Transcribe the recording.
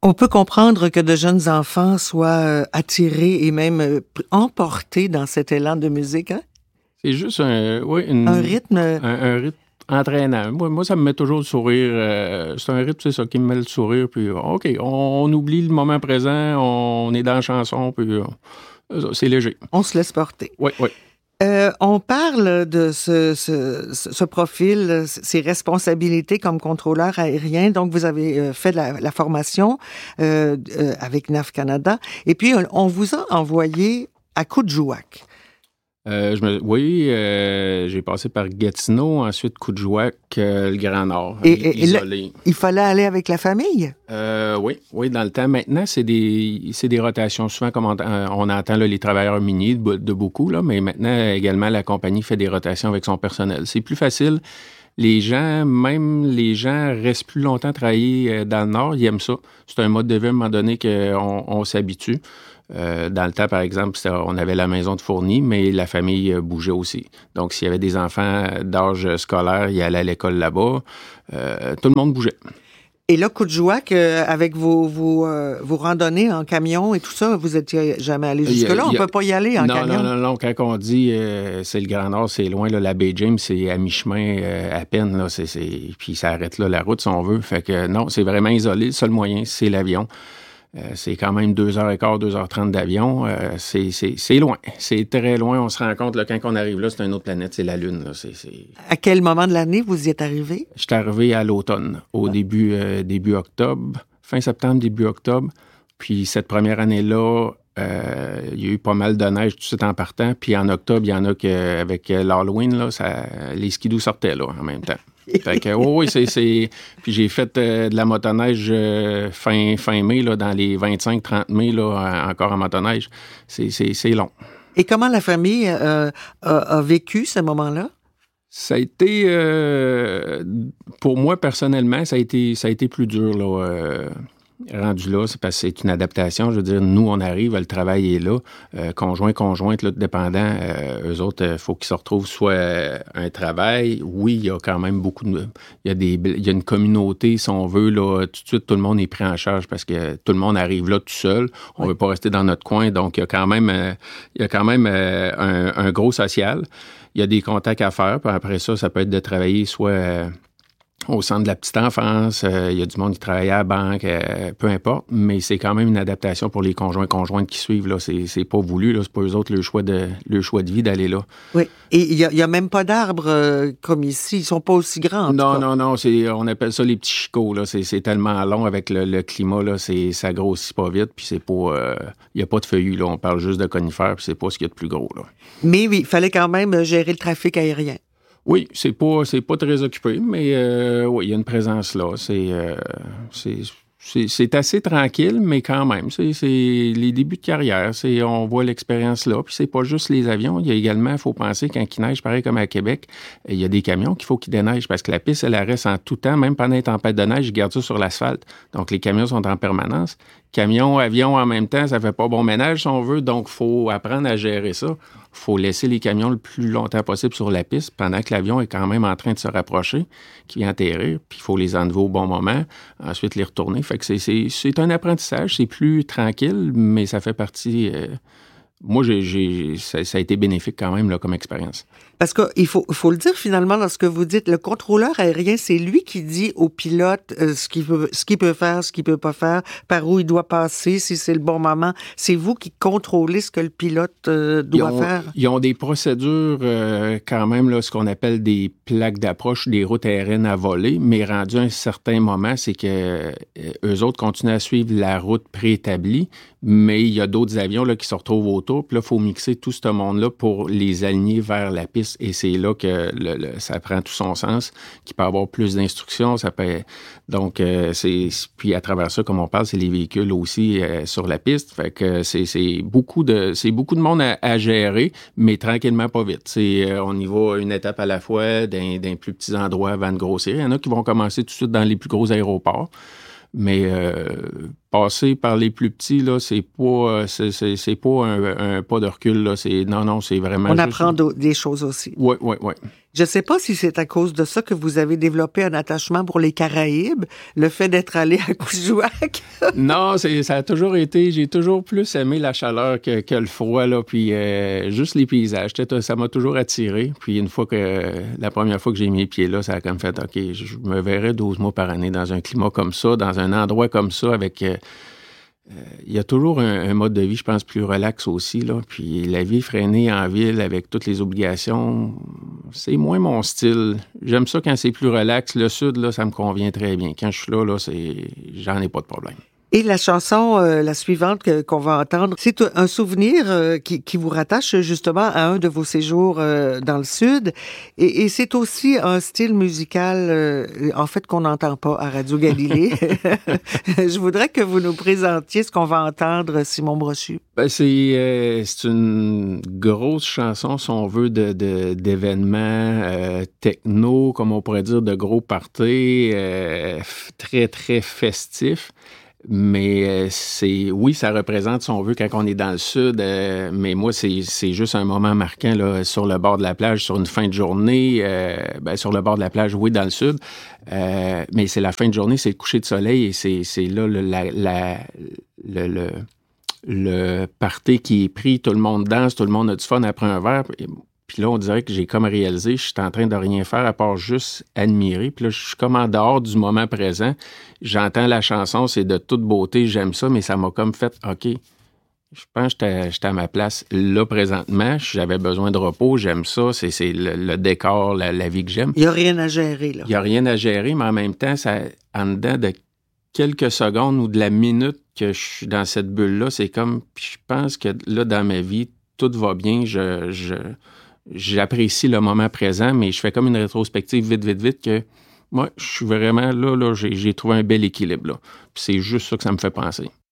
On peut comprendre que de jeunes enfants soient attirés et même emportés dans cet élan de musique, hein? C'est juste un rythme. Un rythme entraînant. Moi, ça me met toujours le sourire. C'est un rythme, c'est ça, qui me met le sourire. Puis, OK, on oublie le moment présent, on est dans la chanson, puis c'est léger. On se laisse porter. Oui, oui. On parle de ce profil, ses responsabilités comme contrôleur aérien. Donc, vous avez fait la formation avec NAF Canada. Et puis, on vous a envoyé à Coudjouac. J'ai passé par Gatineau, ensuite Coudjouac, le Grand Nord, isolé. Il fallait aller avec la famille? Oui, dans le temps. Maintenant, c'est des rotations. Souvent, comme on entend là, les travailleurs miniers de beaucoup, là, mais maintenant, également, la compagnie fait des rotations avec son personnel. C'est plus facile. Les gens restent plus longtemps travailler dans le Nord. Ils aiment ça. C'est un mode de vie, à un moment donné, qu'on s'habitue. Dans le temps, par exemple, on avait la maison de fournis, mais la famille bougeait aussi. Donc, s'il y avait des enfants d'âge scolaire, ils allaient à l'école là-bas. Tout le monde bougeait. Et là, Coudjouac, avec vos randonnées en camion et tout ça, vous étiez jamais allé jusque-là? On ne peut pas y aller en camion? Non. Quand on dit c'est le Grand Nord, c'est loin. Là, la baie James, c'est à mi-chemin à peine. Là, puis ça arrête là la route, si on veut. Fait que non, c'est vraiment isolé. Le seul moyen, c'est l'avion. C'est quand même 2h15, 2h30 d'avion. C'est loin. C'est très loin. On se rend compte, là, quand on arrive là, c'est une autre planète, c'est la Lune. Là. À quel moment de l'année vous y êtes arrivé? Je suis arrivé à l'automne, au début octobre, fin septembre, début octobre. Puis cette première année-là, il y a eu pas mal de neige tout de suite en partant. Puis en octobre, il y en a qu'avec l'Halloween, là, les skidoo sortaient là, en même temps. Fait que, oui, c'est... Puis j'ai fait de la motoneige fin mai, là, dans les 25-30 mai, là, encore en motoneige. C'est long. Et comment la famille a vécu ce moment-là? Ça a été... pour moi, personnellement, ça a été plus dur, là. Rendu là, c'est parce que c'est une adaptation. Je veux dire, nous, on arrive, le travail est là. Conjointe, là, dépendant, eux autres, il faut qu'ils se retrouvent soit un travail. Oui, il y a quand même beaucoup de... Il y a une communauté, si on veut, là, tout de suite, tout le monde est pris en charge parce que tout le monde arrive là tout seul. On ne veut pas rester dans notre coin. Donc, il y a quand même un gros social. Il y a des contacts à faire. Puis après ça peut être de travailler soit... au centre de la petite enfance, il y a du monde qui travaille à la banque, peu importe, mais c'est quand même une adaptation pour les conjointes qui suivent. Là. C'est pas voulu, là, c'est pas eux autres le choix de vie d'aller là. Oui, et il y a même pas d'arbres comme ici, ils sont pas aussi grands. Non, on appelle ça les petits chicots. Là. C'est tellement long avec le climat, là, ça grossit pas vite, puis c'est pas... il y a pas de feuillus, là, on parle juste de conifères, puis c'est pas ce qu'il y a de plus gros. Là. Mais oui, il fallait quand même gérer le trafic aérien. Oui, c'est pas très occupé, mais oui, il y a une présence là. C'est assez tranquille, mais quand même, c'est les débuts de carrière. On voit l'expérience là, puis c'est pas juste les avions. Il y a également, il faut penser, quand il neige, pareil comme à Québec, il y a des camions qu'il faut qu'ils déneigent parce que la piste, elle reste en tout temps, même pendant les tempêtes de neige, ils gardent ça sur l'asphalte. Donc, les camions sont en permanence. Camions, avions en même temps, ça fait pas bon ménage si on veut, donc il faut apprendre à gérer ça. Il faut laisser les camions le plus longtemps possible sur la piste pendant que l'avion est quand même en train de se rapprocher, qui vient atterrir, puis il faut les enlever au bon moment, ensuite les retourner. Fait que c'est un apprentissage, c'est plus tranquille, mais ça fait partie... moi, ça a été bénéfique quand même là, comme expérience. Parce qu'il faut le dire finalement, lorsque vous dites le contrôleur aérien, c'est lui qui dit au pilote ce qu'il peut faire, ce qu'il peut pas faire, par où il doit passer, si c'est le bon moment. C'est vous qui contrôlez ce que le pilote doit faire. Ils ont des procédures quand même, là, ce qu'on appelle des plaques d'approche, des routes aériennes à voler, mais rendu à un certain moment, c'est que eux autres continuent à suivre la route préétablie, mais il y a d'autres avions là, qui se retrouvent autour, puis là, il faut mixer tout ce monde-là pour les aligner vers la piste. Et c'est là que ça prend tout son sens, qu'il peut y avoir plus d'instructions. Donc, puis à travers ça, comme on parle, c'est les véhicules aussi sur la piste. Fait que c'est beaucoup de monde à gérer, mais tranquillement, pas vite. On y va une étape à la fois, d'un plus petits endroits avant de grossir. Il y en a qui vont commencer tout de suite dans les plus gros aéroports. Mais passer par les plus petits, là, c'est pas un pas de recul, là. Non, c'est vraiment On juste... apprend des choses aussi. Oui. Je ne sais pas si c'est à cause de ça que vous avez développé un attachement pour les Caraïbes, le fait d'être allé à Coujouac. Non, ça a toujours été... J'ai toujours plus aimé la chaleur que le froid, là, puis juste les paysages. Ça m'a toujours attiré. Puis la première fois que j'ai mis les pieds là, ça a comme fait, OK, je me verrais 12 mois par année dans un climat comme ça, dans un endroit comme ça, avec... il y a toujours un mode de vie, je pense, plus relax aussi, là. Puis la vie freinée en ville avec toutes les obligations, c'est moins mon style. J'aime ça quand c'est plus relax. Le sud, là, ça me convient très bien. Quand je suis là, j'en ai pas de problème. Et la chanson, la suivante qu'on va entendre, c'est un souvenir qui vous rattache justement à un de vos séjours dans le Sud. Et c'est aussi un style musical, en fait, qu'on n'entend pas à Radio Galilée. Je voudrais que vous nous présentiez ce qu'on va entendre, Simon Brochu. Ben, c'est une grosse chanson, si on veut, d'événements techno, comme on pourrait dire, de gros parties, très, très festifs. Mais oui, ça représente, si on veut, quand on est dans le sud, mais moi, c'est juste un moment marquant là, sur le bord de la plage, sur une fin de journée, sur le bord de la plage, oui, dans le sud, mais c'est la fin de journée, c'est le coucher de soleil et c'est là le party qui est pris, tout le monde danse, tout le monde a du fun après un verre. Puis là, on dirait que j'ai comme réalisé, je suis en train de rien faire à part juste admirer. Puis là, je suis comme en dehors du moment présent. J'entends la chanson, c'est de toute beauté, j'aime ça, mais ça m'a comme fait, OK, je pense que j'étais à ma place là présentement. J'avais besoin de repos, j'aime ça, c'est le décor, la vie que j'aime. Il n'y a rien à gérer, là. Il n'y a rien à gérer, mais en même temps, en dedans de quelques secondes ou de la minute que je suis dans cette bulle-là, c'est comme, puis je pense que là, dans ma vie, tout va bien, j'apprécie le moment présent, mais je fais comme une rétrospective vite que moi, je suis vraiment là, j'ai trouvé un bel équilibre, là. Puis c'est juste ça que ça me fait penser.